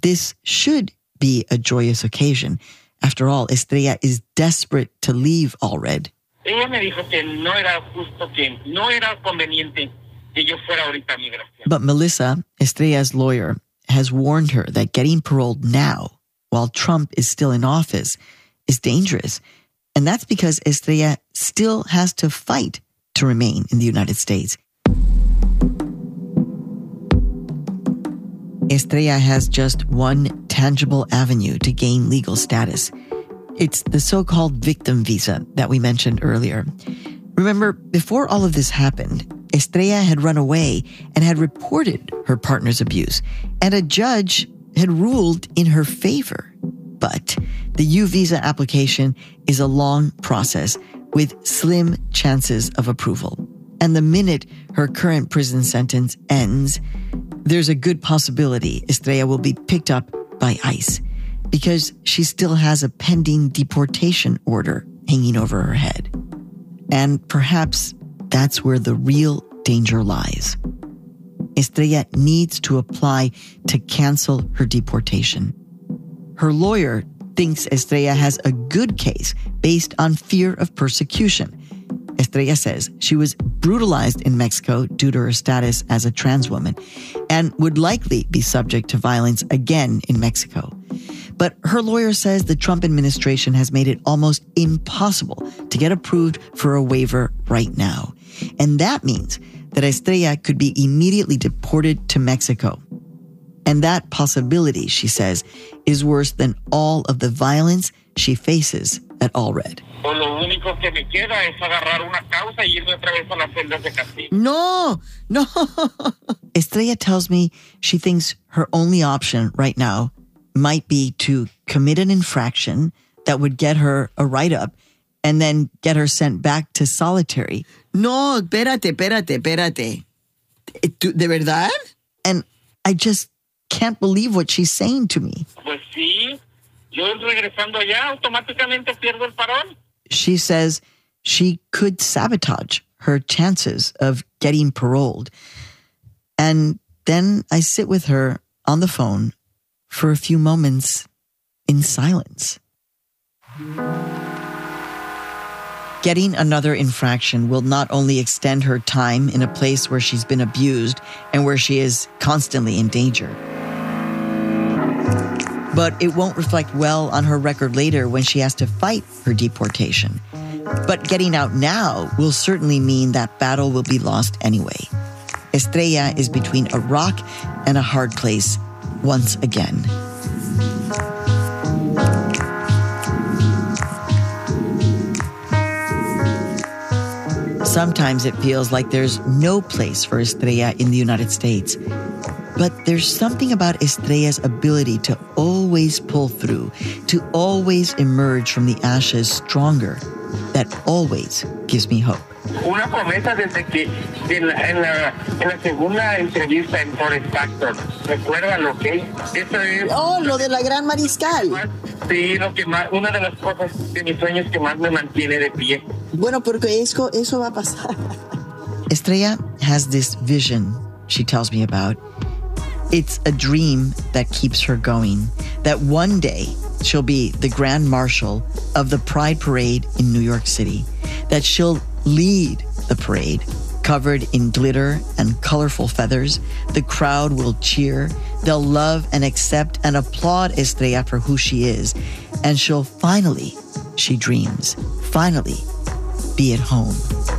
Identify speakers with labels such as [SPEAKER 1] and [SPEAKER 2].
[SPEAKER 1] This should be a joyous occasion. After all, Estrella is desperate to leave Allred.
[SPEAKER 2] Ella me dijo que no era justo, que no era conveniente que yo fuera ahorita a migración.
[SPEAKER 1] But Melissa, Estrella's lawyer, has warned her that getting paroled now, while Trump is still in office, is dangerous. And that's because Estrella still has to fight to remain in the United States. Estrella has just one tangible avenue to gain legal status. It's the so-called victim visa that we mentioned earlier. Remember, before all of this happened, Estrella had run away and had reported her partner's abuse, and a judge had ruled in her favor. But the U-visa application is a long process with slim chances of approval. And the minute her current prison sentence ends, there's a good possibility Estrella will be picked up by ICE because she still has a pending deportation order hanging over her head. And perhaps that's where the real danger lies. Estrella needs to apply to cancel her deportation. Her lawyer thinks Estrella has a good case based on fear of persecution. Estrella says she was brutalized in Mexico due to her status as a trans woman and would likely be subject to violence again in Mexico. But her lawyer says the Trump administration has made it almost impossible to get approved for a waiver right now. And that means that Estrella could be immediately deported to Mexico. And that possibility, she says, is worse than all of the violence she faces at Allred. No. Estrella tells me she thinks her only option right now might be to commit an infraction that would get her a write-up and then get her sent back to solitary.
[SPEAKER 3] No, espérate. ¿De verdad?
[SPEAKER 1] And I just can't believe what she's saying to me.
[SPEAKER 2] Pues sí, yo regresando allá automáticamente pierdo el parol.
[SPEAKER 1] She says she could sabotage her chances of getting paroled. And then I sit with her on the phone for a few moments in silence. Getting another infraction will not only extend her time in a place where she's been abused and where she is constantly in danger, but it won't reflect well on her record later when she has to fight her deportation. But getting out now will certainly mean that battle will be lost anyway. Estrella is between a rock and a hard place once again. Sometimes it feels like there's no place for Estrella in the United States. But there's something about Estrella's ability to always pull through, to always emerge from the ashes stronger, that always gives me hope.
[SPEAKER 2] Una promesa desde que en la segunda entrevista en Forest Factor. ¿Recuerda lo que? Eso es.
[SPEAKER 3] Oh, lo de la Gran Mariscal.
[SPEAKER 2] Sí, lo que más, una de las cosas de mis sueños que más me mantiene de pie.
[SPEAKER 3] Bueno, porque eso va a pasar.
[SPEAKER 1] Estrella has this vision she tells me about. It's a dream that keeps her going, that one day she'll be the Grand Marshal of the Pride Parade in New York City, that she'll lead the parade, covered in glitter and colorful feathers. The crowd will cheer. They'll love and accept and applaud Estrella for who she is. And she'll finally, she dreams, finally be at home.